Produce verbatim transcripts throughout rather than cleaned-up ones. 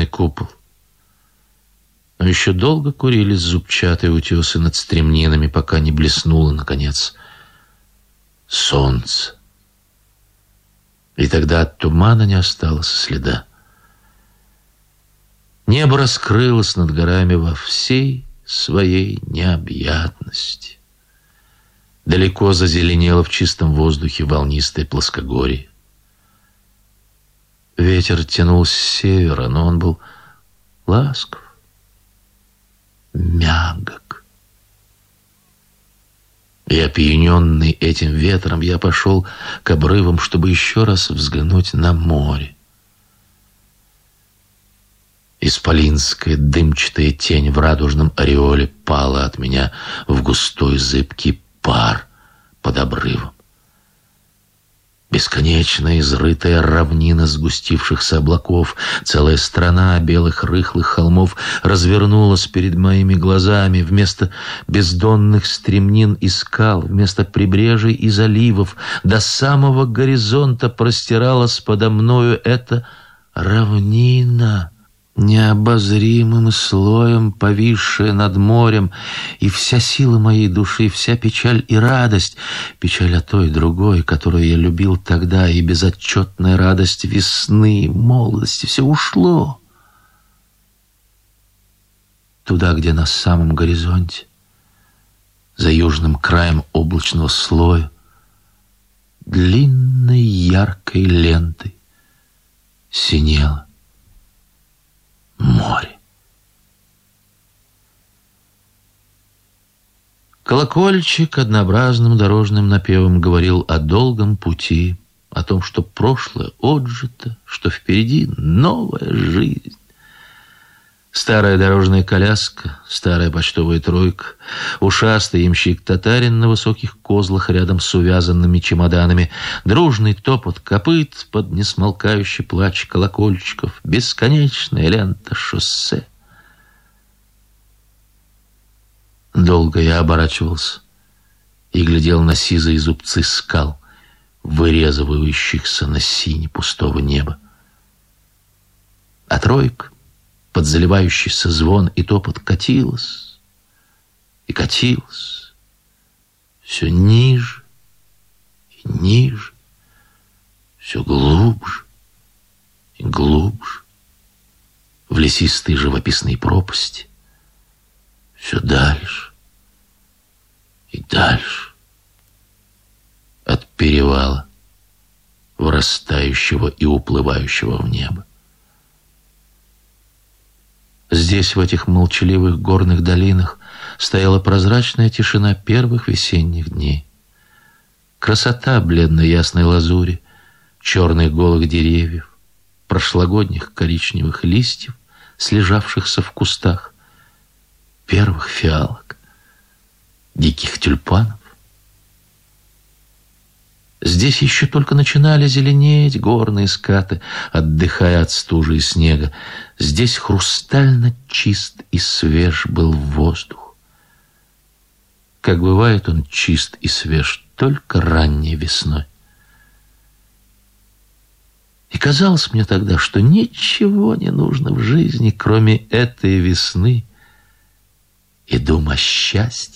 черный купол. Но еще долго курились зубчатые утесы над стремнинами, пока не блеснуло, наконец, солнце. И тогда от тумана не осталось следа. Небо раскрылось над горами во всей своей необъятности. Далеко зазеленело в чистом воздухе волнистое плоскогорье. Ветер тянул с севера, но он был ласков, мягок. И опьяненный этим ветром я пошел к обрывам, чтобы еще раз взглянуть на море. Исполинская дымчатая тень в радужном ореоле пала от меня в густой зыбкий пар под обрывом. Бесконечная изрытая равнина сгустившихся облаков, целая страна белых рыхлых холмов развернулась перед моими глазами. Вместо бездонных стремнин и скал, вместо прибрежий и заливов до самого горизонта простиралась подо мною эта равнина, необозримым слоем повисшая над морем, и вся сила моей души, вся печаль и радость, печаль о той другой, которую я любил тогда, и безотчетная радость весны, молодости, все ушло туда, где на самом горизонте, за южным краем облачного слоя, длинной яркой лентой синело море. Колокольчик однообразным дорожным напевом говорил о долгом пути, о том, что прошлое отжито, что впереди новая жизнь. Старая дорожная коляска, старая почтовая тройка, ушастый ямщик-татарин на высоких козлах рядом с увязанными чемоданами, дружный топот копыт под несмолкающий плач колокольчиков, бесконечная лента шоссе. Долго я оборачивался и глядел на сизые зубцы скал, вырезывающихся на сине пустого неба. А тройка под заливающийся звон и топот катилась и катилась все ниже и ниже, все глубже и глубже в лесистые живописные пропасти, все дальше и дальше от перевала, вырастающего и уплывающего в небо. Здесь, в этих молчаливых горных долинах, стояла прозрачная тишина первых весенних дней. Красота бледной ясной лазури, черных голых деревьев, прошлогодних коричневых листьев, слежавшихся в кустах, первых фиалок, диких тюльпанов. Здесь еще только начинали зеленеть горные скаты, отдыхая от стужи и снега. Здесь хрустально чист и свеж был воздух. Как бывает он чист и свеж только ранней весной. И казалось мне тогда, что ничего не нужно в жизни, кроме этой весны и дум о счастье.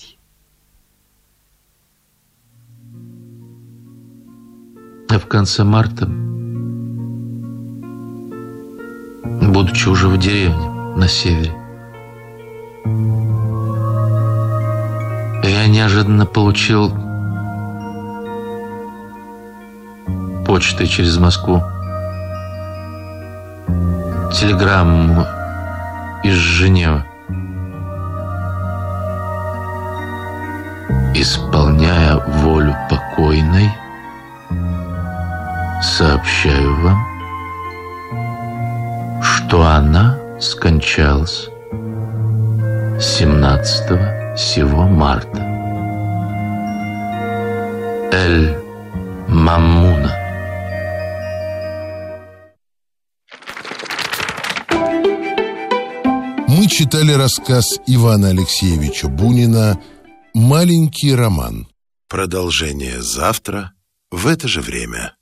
А в конце марта, будучи уже в деревне на севере, я неожиданно получил почтой через Москву телеграмму из Женевы. Исполняя волю покойной, сообщаю вам, что она скончалась семнадцатого сего марта. Эль Маммуна. Мы читали рассказ Ивана Алексеевича Бунина «Маленький роман». Продолжение завтра в это же время.